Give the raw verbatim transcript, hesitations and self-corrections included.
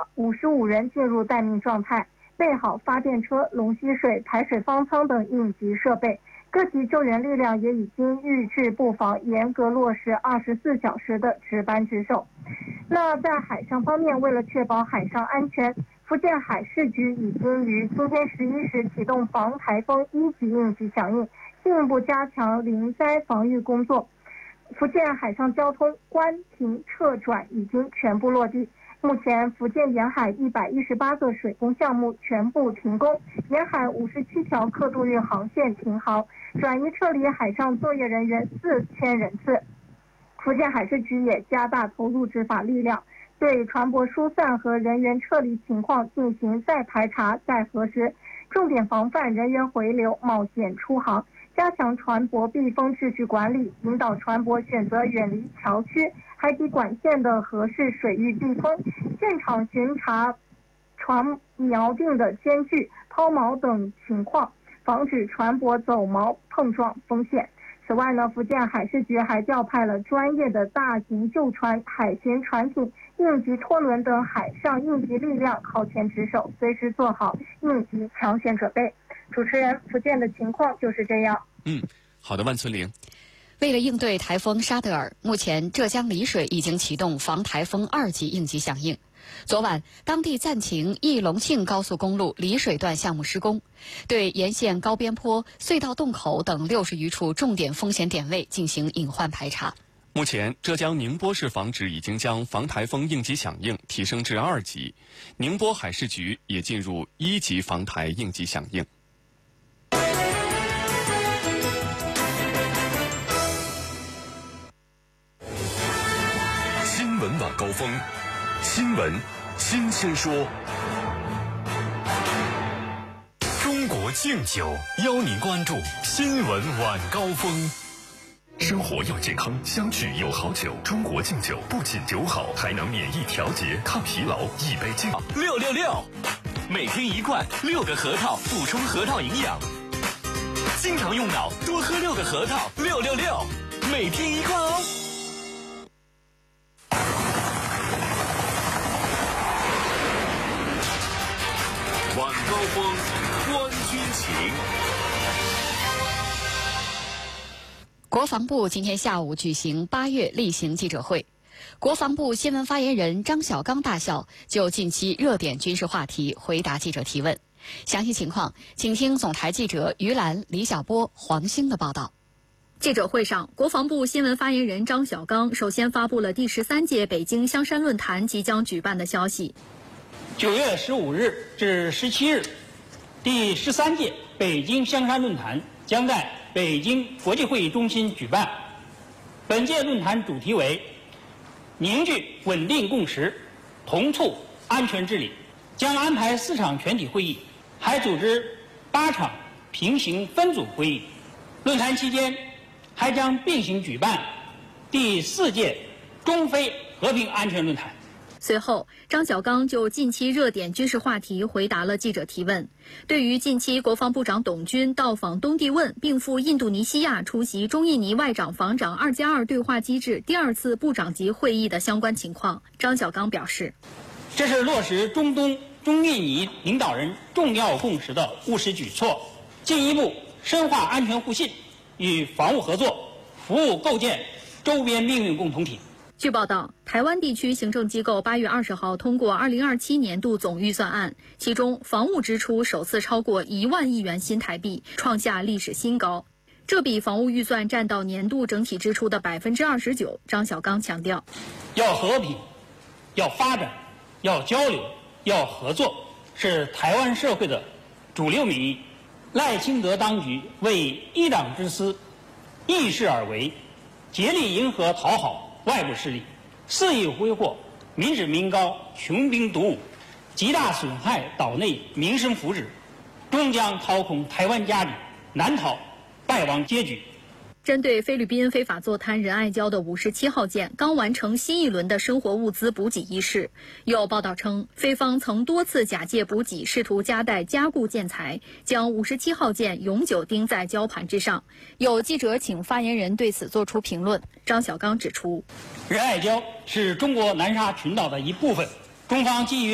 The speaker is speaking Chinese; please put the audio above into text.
五十五人进入待命状态，备好发电车、龙吸水、排水方舱等应急设备。各级救援力量也已经预置布防，严格落实二十四小时的值班值守。那在海上方面，为了确保海上安全，福建海事局已经于今天十一时启动防台风一级应急响应，进一步加强临灾防御工作。福建海上交通关停撤转已经全部落地。目前，福建沿海一百一十八个水工项目全部停工，沿海五十七条客渡运航线停航，转移撤离海上作业人员四千人次。福建海事局也加大投入执法力量，对船舶疏散和人员撤离情况进行再排查、再核实，重点防范人员回流、冒险出航，加强船舶避风秩序管理，引导船舶选择远离桥区、海底管线的合适水域避风，现场巡查船锚定的间距、抛锚等情况，防止船舶走锚碰撞风险。此外呢，福建海事局还调派了专业的大型救船、海巡船艇、应急拖轮等海上应急力量靠前值守，随时做好应急抢险准备。主持人，福建的情况就是这样。 嗯，好的，万村玲。 为了应对台风沙德尔，目前浙江丽水已经启动防台风二级应急响应。昨晚，当地暂停义隆庆高速公路丽水段项目施工，对沿线高边坡、隧道洞口等六十余处重点风险点位进行隐患排查。 目前，浙江宁波市防指已经将防台风应急响应提升至二级，宁波海事局也进入一级防台应急响应。 新闻晚高峰，新闻新鲜说。中国敬酒邀您关注新闻晚高峰。生活要健康，相聚有好酒。中国敬酒不仅酒好，还能免疫调节、抗疲劳。一杯敬六六六，每天一罐，六个核桃，补充核桃营养。经常用脑，多喝六个核桃。六六六，每天一罐哦。 晚高峰，观军情。 国防部今天下午举行八月例行记者会，国防部新闻发言人张晓刚大校就近期热点军事话题回答记者提问。详细情况，请听总台记者于兰、李小波、黄兴的报道。 记者会上，国防部新闻发言人张晓刚首先发布了第十三届北京香山论坛即将举办的消息。 九月十五日至十七日，第十三届北京香山论坛将在北京国际会议中心举办。本届论坛主题为凝聚稳定共识，同促安全治理，将安排四场全体会议，还组织八场平行分组会议。论坛期间还将并行举办第四届中非和平安全论坛。 随后，张晓刚就近期热点军事话题回答了记者提问。对于近期国防部长董军到访东帝汶，并赴印度尼西亚出席中印尼外长防长二加二对话机制第二次部长级会议的相关情况，张晓刚表示， 这是落实中东、中印尼领导人重要共识的务实举措，进一步深化安全互信与防务合作，服务构建周边命运共同体。 据报道，台湾地区行政机构八月二十号通过二零二七年度总预算案，其中防务支出首次超过一万亿元新台币，创下历史新高。这笔防务预算占到年度整体支出的百分之二十九。张晓刚强调， 要和平，要发展，要交流，要合作，是台湾社会的主流民意。赖清德当局为一党之私，逆势而为，竭力迎合讨好外部势力，肆意挥霍，民脂民膏，穷兵黩武，极大损害岛内民生福祉，终将掏空台湾家底，难逃败亡结局。 针对菲律宾非法坐滩仁爱礁的五十七号舰刚完成新一轮的生活物资补给仪式，有报道称，菲方曾多次假借补给，试图夹带加固建材，将五十七号舰永久钉在礁盘之上。有记者请发言人对此作出评论。张晓刚指出， 仁爱礁是中国南沙群岛的一部分，中方基于